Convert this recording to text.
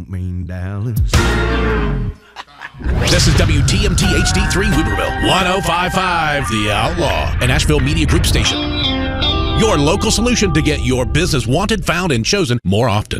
don't mean Dallas. This is WTMT HD3 Weaverville, 105.5 The Outlaw, an Asheville Media Group station. Your local solution to get your business wanted, found, and chosen more often.